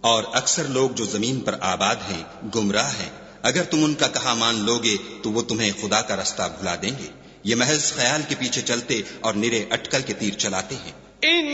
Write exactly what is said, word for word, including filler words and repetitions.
और अक्सर लोग जो जमीन पर आबाद हैं गुमराह हैं। अगर तुम उनका कहा मान लोगे तो वो तुम्हें खुदा का रास्ता भुला देंगे। ये महज ख्याल के पीछे चलते और निरे अटकल के तीर चलाते हैं।